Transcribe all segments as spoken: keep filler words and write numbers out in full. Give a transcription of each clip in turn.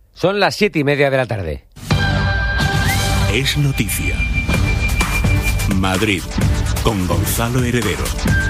Son las siete y media de la tarde. Es noticia. Madrid, con Gonzalo Heredero.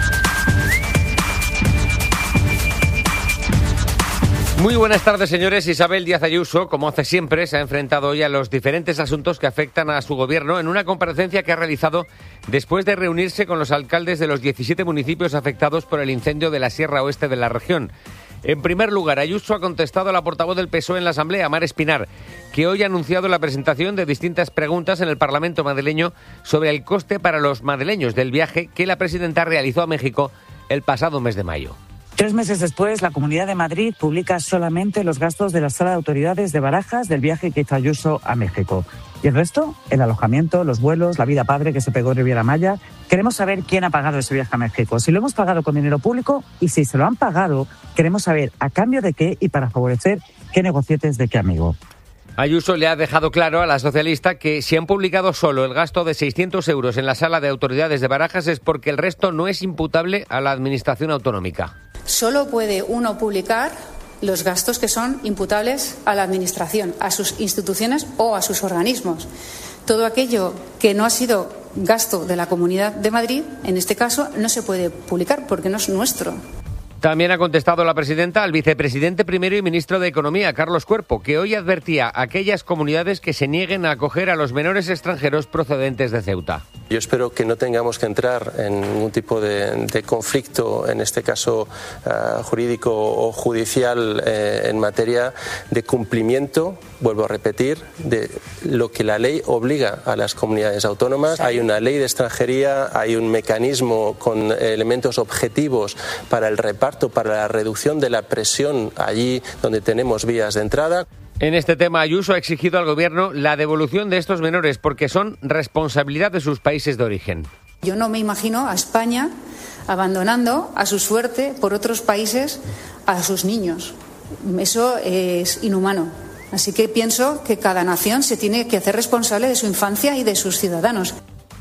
Muy buenas tardes, señores. Isabel Díaz Ayuso, como hace siempre, se ha enfrentado hoy a los diferentes asuntos que afectan a su gobierno en una comparecencia que ha realizado después de reunirse con los alcaldes de los diecisiete municipios afectados por el incendio de la Sierra Oeste de la región. En primer lugar, Ayuso ha contestado a la portavoz del P S O E en la Asamblea, Mar Espinar, que hoy ha anunciado la presentación de distintas preguntas en el Parlamento madrileño sobre el coste para los madrileños del viaje que la presidenta realizó a México el pasado mes de mayo. Tres meses después, la Comunidad de Madrid publica solamente los gastos de la Sala de Autoridades de Barajas del viaje que hizo Ayuso a México. ¿Y el resto? El alojamiento, los vuelos, la vida padre que se pegó en Riviera Maya. Queremos saber quién ha pagado ese viaje a México, si lo hemos pagado con dinero público y si se lo han pagado, queremos saber a cambio de qué y para favorecer qué negocietes de qué amigo. Ayuso le ha dejado claro a la socialista que si han publicado solo el gasto de seiscientos euros en la Sala de Autoridades de Barajas es porque el resto no es imputable a la Administración autonómica. Solo puede uno publicar los gastos que son imputables a la Administración, a sus instituciones o a sus organismos. Todo aquello que no ha sido gasto de la Comunidad de Madrid, en este caso, no se puede publicar porque no es nuestro. También ha contestado la presidenta al vicepresidente primero y ministro de Economía, Carlos Cuerpo, que hoy advertía a aquellas comunidades que se nieguen a acoger a los menores extranjeros procedentes de Ceuta. Yo espero que no tengamos que entrar en ningún tipo de, de conflicto, en este caso uh, jurídico o judicial, eh, en materia de cumplimiento, vuelvo a repetir, de lo que la ley obliga a las comunidades autónomas. Hay una ley de extranjería, hay un mecanismo con elementos objetivos para el reparto, para la reducción de la presión allí donde tenemos vías de entrada. En este tema, Ayuso ha exigido al Gobierno la devolución de estos menores porque son responsabilidad de sus países de origen. Yo no me imagino a España abandonando a su suerte por otros países a sus niños. Eso es inhumano. Así que pienso que cada nación se tiene que hacer responsable de su infancia y de sus ciudadanos.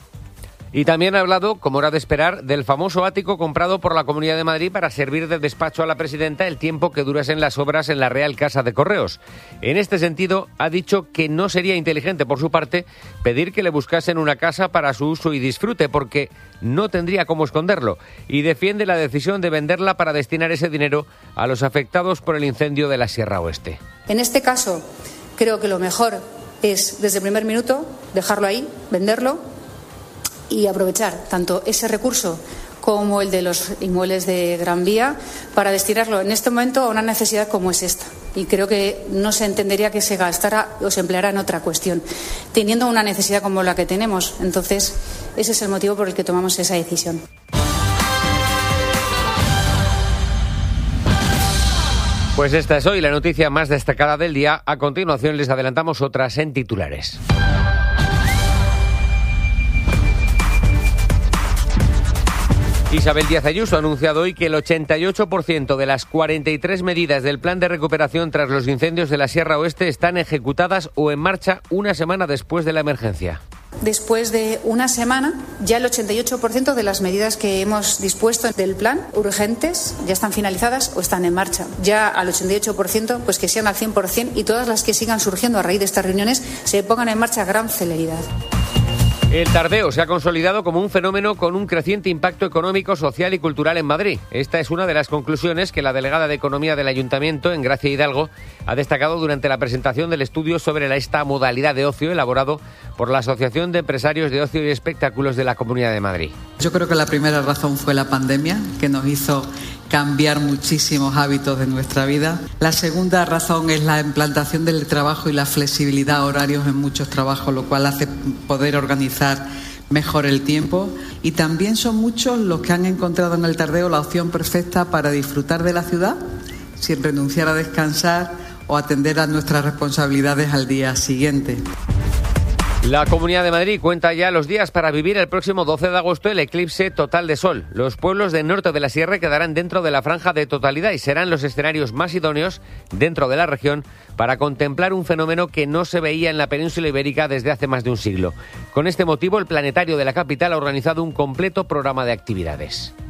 Y también ha hablado, como era de esperar, del famoso ático comprado por la Comunidad de Madrid para servir de despacho a la presidenta el tiempo que durasen las obras en la Real Casa de Correos. En este sentido, ha dicho que no sería inteligente por su parte pedir que le buscasen una casa para su uso y disfrute, porque no tendría cómo esconderlo, y defiende la decisión de venderla para destinar ese dinero a los afectados por el incendio de la Sierra Oeste. En este caso, creo que lo mejor es, desde el primer minuto, dejarlo ahí, venderlo, y aprovechar tanto ese recurso como el de los inmuebles de Gran Vía para destinarlo en este momento a una necesidad como es esta. Y creo que no se entendería que se gastara o se empleara en otra cuestión, teniendo una necesidad como la que tenemos. Entonces, ese es el motivo por el que tomamos esa decisión. Pues esta es hoy la noticia más destacada del día. A continuación les adelantamos otras en titulares. Isabel Díaz Ayuso ha anunciado hoy que el ochenta y ocho por ciento de las cuarenta y tres medidas del plan de recuperación tras los incendios de la Sierra Oeste están ejecutadas o en marcha una semana después de la emergencia. Después de una semana, ya el ochenta y ocho por ciento de las medidas que hemos dispuesto del plan urgentes ya están finalizadas o están en marcha. Ya al ochenta y ocho por ciento, pues que sean al cien por ciento y todas las que sigan surgiendo a raíz de estas reuniones se pongan en marcha a gran celeridad. El tardeo se ha consolidado como un fenómeno con un creciente impacto económico, social y cultural en Madrid. Esta es una de las conclusiones que la delegada de Economía del Ayuntamiento, en Gracia Hidalgo, ha destacado durante la presentación del estudio sobre esta modalidad de ocio elaborado por la Asociación de Empresarios de Ocio y Espectáculos de la Comunidad de Madrid. Yo creo que la primera razón fue la pandemia, que nos hizo cambiar muchísimos hábitos de nuestra vida. La segunda razón es la implantación del trabajo y la flexibilidad horarios en muchos trabajos, lo cual hace poder organizar mejor el tiempo. Y también son muchos los que han encontrado en el tardeo la opción perfecta para disfrutar de la ciudad sin renunciar a descansar o atender a nuestras responsabilidades al día siguiente. La Comunidad de Madrid cuenta ya los días para vivir el próximo doce de agosto el eclipse total de sol. Los pueblos del norte de la sierra quedarán dentro de la franja de totalidad y serán los escenarios más idóneos dentro de la región para contemplar un fenómeno que no se veía en la península ibérica desde hace más de un siglo. Con este motivo, el planetario de la capital ha organizado un completo programa de actividades.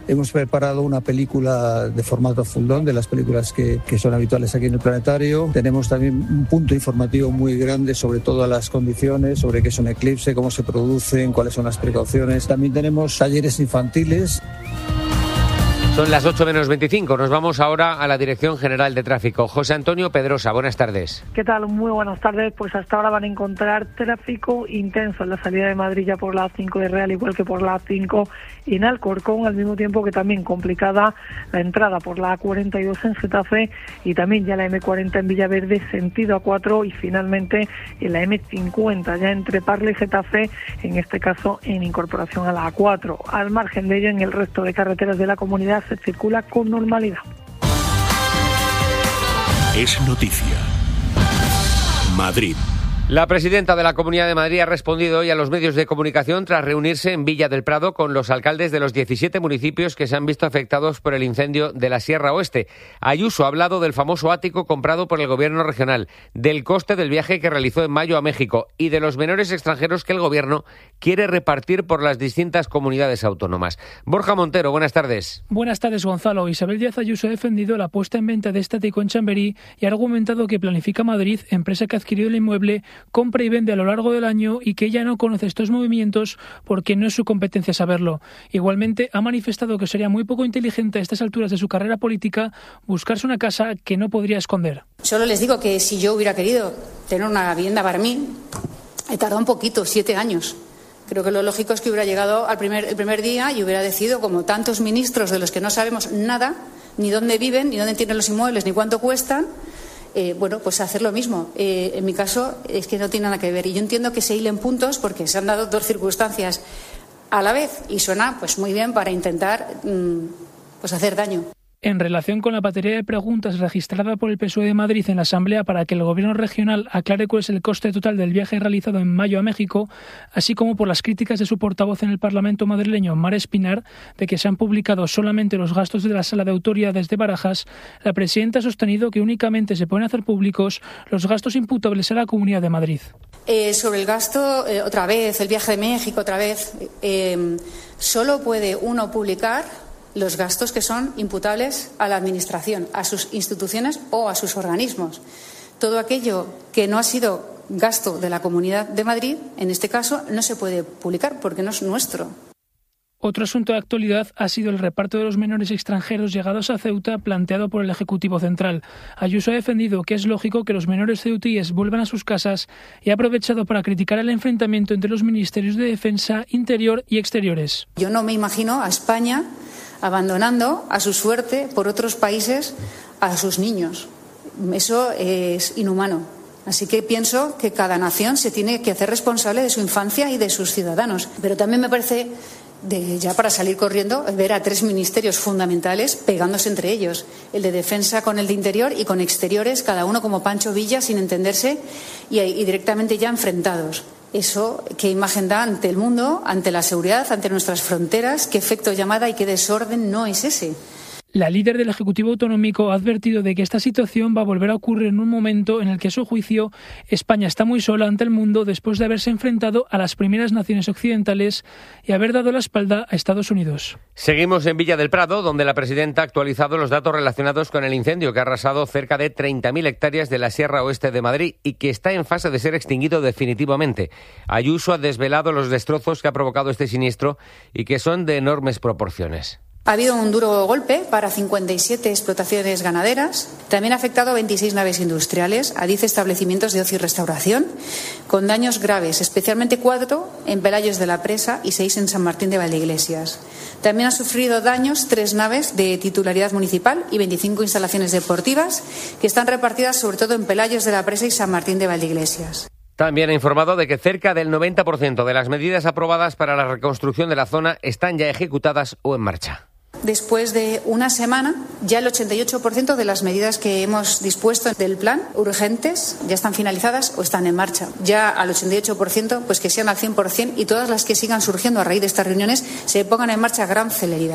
Hemos preparado una película de formato full-on, de las películas que, que son habituales aquí en el planetario. Tenemos también un punto informativo muy grande sobre todas las condiciones, sobre qué es un eclipse, cómo se producen, cuáles son las precauciones. También tenemos talleres infantiles. Son las ocho menos veinticinco. Nos vamos ahora a la Dirección General de Tráfico. José Antonio Pedrosa, buenas tardes. ¿Qué tal? Muy buenas tardes. Pues hasta ahora van a encontrar tráfico intenso en la salida de Madrid ya por la A cinco de Real, igual que por la A cinco en Alcorcón, al mismo tiempo que también complicada la entrada por la A cuarenta y dos en Getafe y también ya la eme cuarenta en Villaverde, sentido A cuatro, y finalmente en la eme cincuenta ya entre Parla y Getafe, en este caso en incorporación a la A cuatro. Al margen de ello, en el resto de carreteras de la comunidad se circula con normalidad. Es noticia. Madrid. La presidenta de la Comunidad de Madrid ha respondido hoy a los medios de comunicación tras reunirse en Villa del Prado con los alcaldes de los diecisiete municipios que se han visto afectados por el incendio de la Sierra Oeste. Ayuso ha hablado del famoso ático comprado por el gobierno regional, del coste del viaje que realizó en mayo a México y de los menores extranjeros que el gobierno quiere repartir por las distintas comunidades autónomas. Borja Montero, buenas tardes. Buenas tardes, Gonzalo. Isabel Díaz Ayuso ha defendido la puesta en venta de este ático en Chamberí y ha argumentado que Planifica Madrid, empresa que ha adquirido el inmueble, compra y vende a lo largo del año y que ella no conoce estos movimientos porque no es su competencia saberlo. Igualmente, ha manifestado que sería muy poco inteligente a estas alturas de su carrera política buscarse una casa que no podría esconder. Solo les digo que si yo hubiera querido tener una vivienda para mí, he tardado un poquito, siete años. Creo que lo lógico es que hubiera llegado al primer, el primer día y hubiera decidido, como tantos ministros de los que no sabemos nada, ni dónde viven, ni dónde tienen los inmuebles, ni cuánto cuestan, Eh, bueno, pues hacer lo mismo. Eh, en mi caso es que no tiene nada que ver. Y yo entiendo que se hilen puntos porque se han dado dos circunstancias a la vez y suena pues muy bien para intentar mmm, pues hacer daño. En relación con la batería de preguntas registrada por el P S O E de Madrid en la Asamblea para que el Gobierno regional aclare cuál es el coste total del viaje realizado en mayo a México, así como por las críticas de su portavoz en el Parlamento madrileño, Mar Espinar, de que se han publicado solamente los gastos de la Sala de Autoridades de Barajas, la presidenta ha sostenido que únicamente se pueden hacer públicos los gastos imputables a la Comunidad de Madrid. Eh, sobre el gasto, eh, otra vez, el viaje de México, otra vez, eh, solo puede uno publicar los gastos que son imputables a la Administración, a sus instituciones o a sus organismos. Todo aquello que no ha sido gasto de la Comunidad de Madrid, en este caso, no se puede publicar porque no es nuestro. Otro asunto de actualidad ha sido el reparto de los menores extranjeros llegados a Ceuta planteado por el Ejecutivo Central. Ayuso ha defendido que es lógico que los menores ceutíes vuelvan a sus casas y ha aprovechado para criticar el enfrentamiento entre los ministerios de Defensa, Interior y Exteriores. Yo no me imagino a España abandonando a su suerte por otros países a sus niños. Eso es inhumano. Así que pienso que cada nación se tiene que hacer responsable de su infancia y de sus ciudadanos. Pero también me parece, de, ya para salir corriendo, ver a tres ministerios fundamentales pegándose entre ellos. El de Defensa con el de Interior y con Exteriores, cada uno como Pancho Villa, sin entenderse y, y directamente ya enfrentados. Eso, ¿qué imagen da ante el mundo, ante la seguridad, ante nuestras fronteras? ¿Qué efecto llamada y qué desorden no es ese? La líder del Ejecutivo Autonómico ha advertido de que esta situación va a volver a ocurrir en un momento en el que, a su juicio, España está muy sola ante el mundo después de haberse enfrentado a las primeras naciones occidentales y haber dado la espalda a Estados Unidos. Seguimos en Villa del Prado, donde la presidenta ha actualizado los datos relacionados con el incendio que ha arrasado cerca de treinta mil hectáreas de la Sierra Oeste de Madrid y que está en fase de ser extinguido definitivamente. Ayuso ha desvelado los destrozos que ha provocado este siniestro y que son de enormes proporciones. Ha habido un duro golpe para cincuenta y siete explotaciones ganaderas. También ha afectado a veintiséis naves industriales, a diez establecimientos de ocio y restauración, con daños graves, especialmente cuatro en Pelayos de la Presa y seis en San Martín de Valdeiglesias. También han sufrido daños tres naves de titularidad municipal y veinticinco instalaciones deportivas, que están repartidas sobre todo en Pelayos de la Presa y San Martín de Valdeiglesias. También ha informado de que cerca del noventa por ciento de las medidas aprobadas para la reconstrucción de la zona están ya ejecutadas o en marcha. Después de una semana, ya el ochenta y ocho por ciento de las medidas que hemos dispuesto del plan urgentes ya están finalizadas o están en marcha. Ya al ochenta y ocho por ciento, pues que sean al cien por ciento y todas las que sigan surgiendo a raíz de estas reuniones se pongan en marcha a gran celeridad.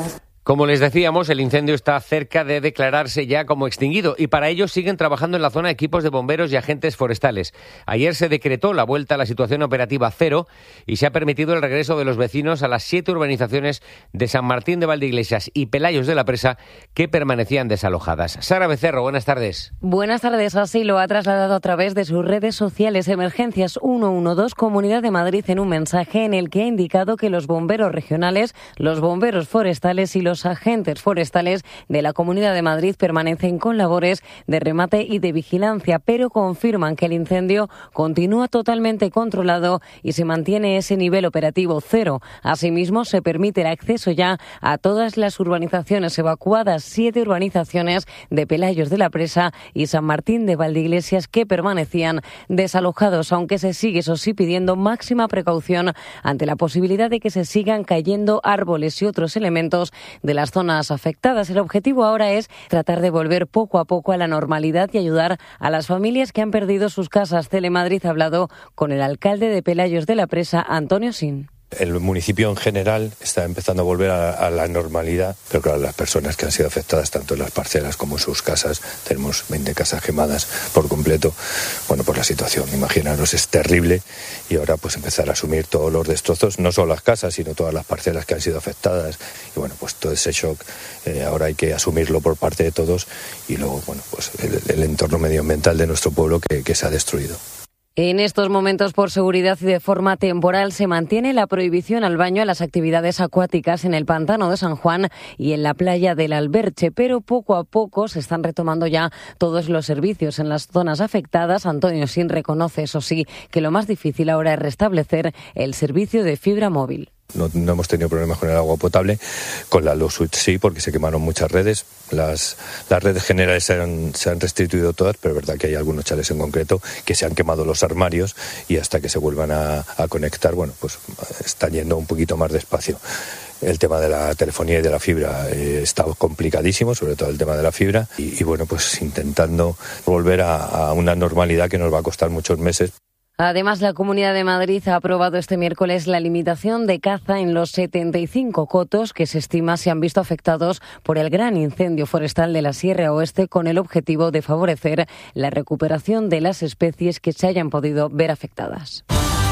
Como les decíamos, el incendio está cerca de declararse ya como extinguido y para ello siguen trabajando en la zona equipos de bomberos y agentes forestales. Ayer se decretó la vuelta a la situación operativa cero y se ha permitido el regreso de los vecinos a las siete urbanizaciones de San Martín de Valdeiglesias y Pelayos de la Presa que permanecían desalojadas. Sara Becerro, buenas tardes. Buenas tardes. Así lo ha trasladado a través de sus redes sociales Emergencias ciento doce Comunidad de Madrid en un mensaje en el que ha indicado que los bomberos regionales, los bomberos forestales y los Los agentes forestales de la Comunidad de Madrid permanecen con labores de remate y de vigilancia, pero confirman que el incendio continúa totalmente controlado y se mantiene ese nivel operativo cero. Asimismo, se permite el acceso ya a todas las urbanizaciones evacuadas, siete urbanizaciones de Pelayos de la Presa y San Martín de Valdeiglesias que permanecían desalojados, aunque se sigue, eso sí, pidiendo máxima precaución ante la posibilidad de que se sigan cayendo árboles y otros elementos de las zonas afectadas. El objetivo ahora es tratar de volver poco a poco a la normalidad y ayudar a las familias que han perdido sus casas. Telemadrid ha hablado con el alcalde de Pelayos de la Presa, Antonio Sin. El municipio en general está empezando a volver a, a la normalidad, pero claro, las personas que han sido afectadas tanto en las parcelas como en sus casas, tenemos veinte casas quemadas por completo. Bueno, pues la situación, imaginaros, es terrible y ahora pues empezar a asumir todos los destrozos, no solo las casas, sino todas las parcelas que han sido afectadas y bueno, pues todo ese shock eh, ahora hay que asumirlo por parte de todos y luego, bueno, pues el, el entorno medioambiental de nuestro pueblo que, que se ha destruido. En estos momentos, por seguridad y de forma temporal, se mantiene la prohibición al baño a las actividades acuáticas en el pantano de San Juan y en la playa del Alberche, pero poco a poco se están retomando ya todos los servicios en las zonas afectadas. Antonio Sin reconoce, eso sí, que lo más difícil ahora es restablecer el servicio de fibra móvil. No, no hemos tenido problemas con el agua potable, con la luz sí, porque se quemaron muchas redes. Las, las redes generales se han, se han restituido todas, pero es verdad que hay algunos chales en concreto que se han quemado los armarios y hasta que se vuelvan a, a conectar, bueno, pues están yendo un poquito más despacio. El tema de la telefonía y de la fibra eh, está complicadísimo, sobre todo el tema de la fibra, y, y bueno, pues intentando volver a, a una normalidad que nos va a costar muchos meses. Además, la Comunidad de Madrid ha aprobado este miércoles la limitación de caza en los setenta y cinco cotos que se estima se han visto afectados por el gran incendio forestal de la Sierra Oeste, con el objetivo de favorecer la recuperación de las especies que se hayan podido ver afectadas.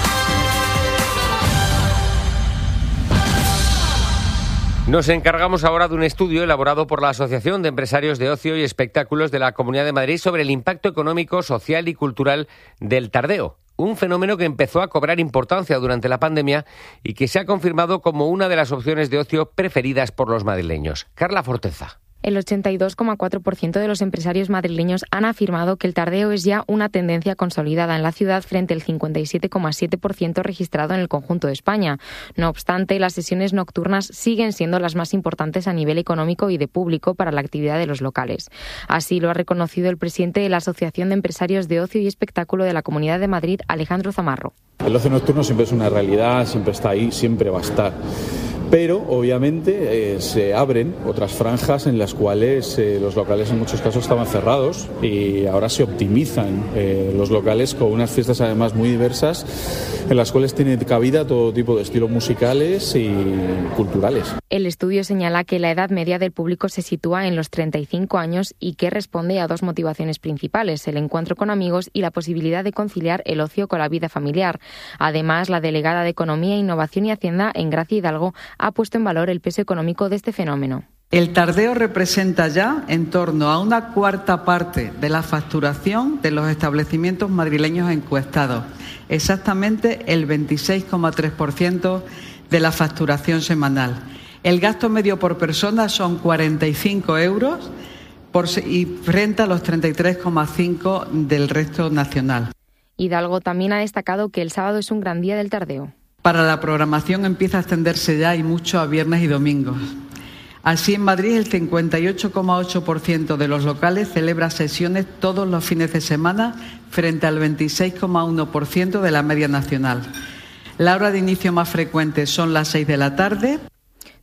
Nos encargamos ahora de un estudio elaborado por la Asociación de Empresarios de Ocio y Espectáculos de la Comunidad de Madrid sobre el impacto económico, social y cultural del tardeo. Un fenómeno que empezó a cobrar importancia durante la pandemia y que se ha confirmado como una de las opciones de ocio preferidas por los madrileños. Carla Forteza. El ochenta y dos coma cuatro por ciento de los empresarios madrileños han afirmado que el tardeo es ya una tendencia consolidada en la ciudad frente al cincuenta y siete coma siete por ciento registrado en el conjunto de España. No obstante, las sesiones nocturnas siguen siendo las más importantes a nivel económico y de público para la actividad de los locales. Así lo ha reconocido el presidente de la Asociación de Empresarios de Ocio y Espectáculo de la Comunidad de Madrid, Alejandro Zamarro. El ocio nocturno siempre es una realidad, siempre está ahí, siempre va a estar. Pero, obviamente, eh, se abren otras franjas en las cuales eh, los locales en muchos casos estaban cerrados y ahora se optimizan eh, los locales con unas fiestas además muy diversas en las cuales tiene cabida todo tipo de estilos musicales y culturales. El estudio señala que la edad media del público se sitúa en los treinta y cinco años y que responde a dos motivaciones principales: el encuentro con amigos y la posibilidad de conciliar el ocio con la vida familiar. Además, la delegada de Economía, Innovación y Hacienda en Gracia Hidalgo ha puesto en valor el peso económico de este fenómeno. El tardeo representa ya en torno a una cuarta parte de la facturación de los establecimientos madrileños encuestados, exactamente el veintiséis coma tres por ciento de la facturación semanal. El gasto medio por persona son cuarenta y cinco euros por, y frente a los treinta y tres coma cinco del resto nacional. Hidalgo también ha destacado que el sábado es un gran día del tardeo. Para la programación empieza a extenderse ya y mucho a viernes y domingos. Así, en Madrid el cincuenta y ocho coma ocho por ciento de los locales celebra sesiones todos los fines de semana frente al veintiséis coma uno por ciento de la media nacional. La hora de inicio más frecuente son las seis de la tarde.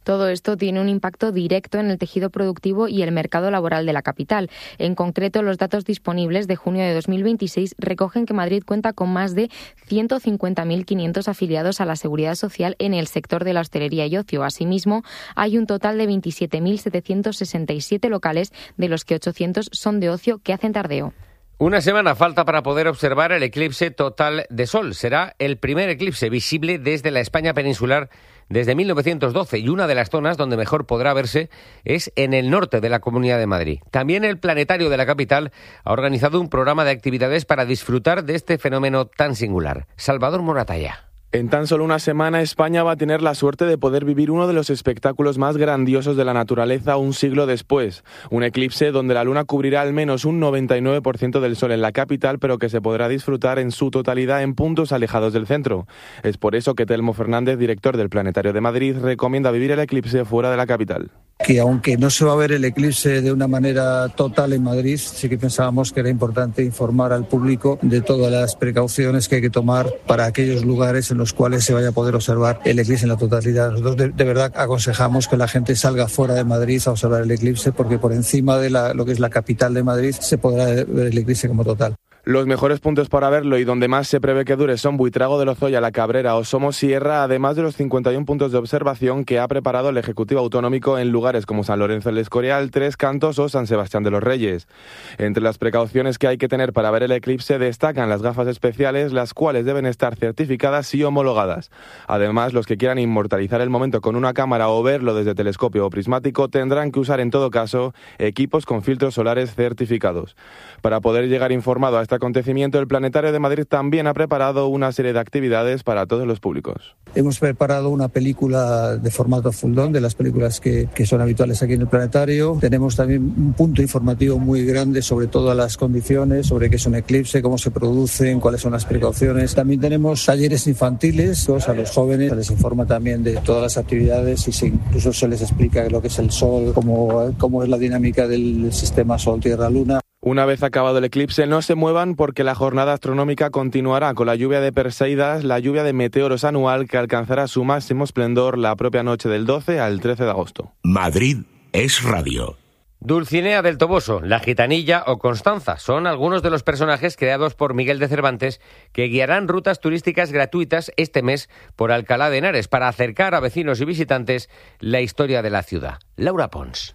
Todo esto tiene un impacto directo en el tejido productivo y el mercado laboral de la capital. En concreto, los datos disponibles de junio de dos mil veintiséis recogen que Madrid cuenta con más de ciento cincuenta mil quinientos afiliados a la Seguridad Social en el sector de la hostelería y ocio. Asimismo, hay un total de veintisiete mil setecientos sesenta y siete locales, de los que ochocientos son de ocio, que hacen tardeo. Una semana falta para poder observar el eclipse total de Sol. Será el primer eclipse visible desde la España peninsular desde mil novecientos doce, y una de las zonas donde mejor podrá verse es en el norte de la Comunidad de Madrid. También el Planetario de la capital ha organizado un programa de actividades para disfrutar de este fenómeno tan singular. Salvador Moratalla. En tan solo una semana, España va a tener la suerte de poder vivir uno de los espectáculos más grandiosos de la naturaleza un siglo después. Un eclipse donde la luna cubrirá al menos un noventa y nueve por ciento del sol en la capital, pero que se podrá disfrutar en su totalidad en puntos alejados del centro. Es por eso que Telmo Fernández, director del Planetario de Madrid, recomienda vivir el eclipse fuera de la capital. Que aunque no se va a ver el eclipse de una manera total en Madrid, sí que pensábamos que era importante informar al público de todas las precauciones que hay que tomar para aquellos lugares en los cuales se vaya a poder observar el eclipse en la totalidad. Nosotros de, de verdad aconsejamos que la gente salga fuera de Madrid a observar el eclipse, porque por encima de la, lo que es la capital de Madrid se podrá ver el eclipse como total. Los mejores puntos para verlo y donde más se prevé que dure son Buitrago de Lozoya, La Cabrera o Somosierra, además de los cincuenta y uno puntos de observación que ha preparado el Ejecutivo Autonómico en lugares como San Lorenzo del Escorial, Tres Cantos o San Sebastián de los Reyes. Entre las precauciones que hay que tener para ver el eclipse destacan las gafas especiales, las cuales deben estar certificadas y homologadas. Además, los que quieran inmortalizar el momento con una cámara o verlo desde telescopio o prismático tendrán que usar en todo caso equipos con filtros solares certificados. Para poder llegar informado a esta acontecimiento, el Planetario de Madrid también ha preparado una serie de actividades para todos los públicos. Hemos preparado una película de formato full-on, de las películas que, que son habituales aquí en el Planetario. Tenemos también un punto informativo muy grande sobre todas las condiciones, sobre qué es un eclipse, cómo se producen, cuáles son las precauciones. También tenemos talleres infantiles, a los jóvenes se les informa también de todas las actividades y se, incluso se les explica lo que es el sol, cómo, cómo es la dinámica del sistema Sol-Tierra-Luna. Una vez acabado el eclipse, no se muevan porque la jornada astronómica continuará con la lluvia de Perseidas, la lluvia de meteoros anual que alcanzará su máximo esplendor la propia noche del doce al trece de agosto. Madrid es radio. Dulcinea del Toboso, La Gitanilla o Constanza son algunos de los personajes creados por Miguel de Cervantes que guiarán rutas turísticas gratuitas este mes por Alcalá de Henares para acercar a vecinos y visitantes la historia de la ciudad. Laura Pons.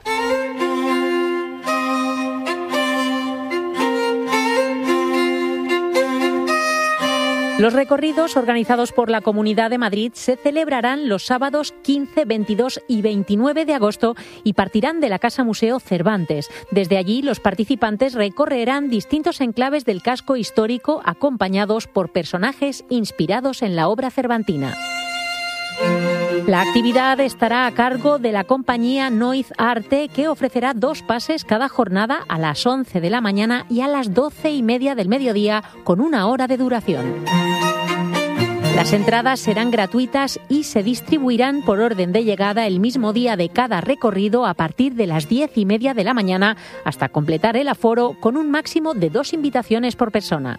Los recorridos organizados por la Comunidad de Madrid se celebrarán los sábados quince, veintidós y veintinueve de agosto y partirán de la Casa Museo Cervantes. Desde allí, los participantes recorrerán distintos enclaves del casco histórico acompañados por personajes inspirados en la obra cervantina. La actividad estará a cargo de la compañía Noiz Arte, que ofrecerá dos pases cada jornada a las once de la mañana y a las doce y media del mediodía, con una hora de duración. Las entradas serán gratuitas y se distribuirán por orden de llegada el mismo día de cada recorrido a partir de las diez y media de la mañana hasta completar el aforo, con un máximo de dos invitaciones por persona.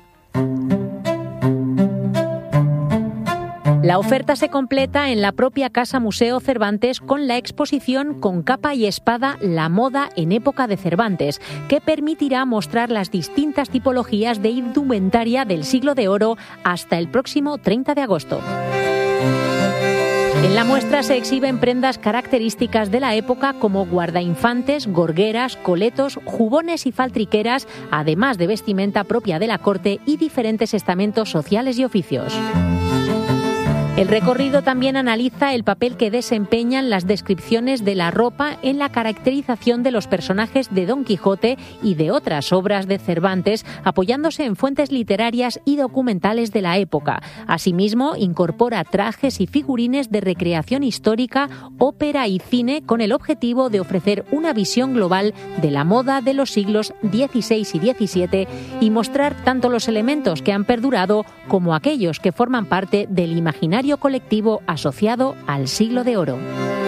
La oferta se completa en la propia Casa Museo Cervantes con la exposición Con capa y espada, la moda en época de Cervantes, que permitirá mostrar las distintas tipologías de indumentaria del siglo de oro hasta el próximo treinta de agosto. En la muestra se exhiben prendas características de la época como guardainfantes, gorgueras, coletos, jubones y faltriqueras, además de vestimenta propia de la corte y diferentes estamentos sociales y oficios. El recorrido también analiza el papel que desempeñan las descripciones de la ropa en la caracterización de los personajes de Don Quijote y de otras obras de Cervantes, apoyándose en fuentes literarias y documentales de la época. Asimismo, incorpora trajes y figurines de recreación histórica, ópera y cine, con el objetivo de ofrecer una visión global de la moda de los siglos dieciséis y diecisiete y mostrar tanto los elementos que han perdurado como aquellos que forman parte del imaginario colectivo asociado al siglo de oro.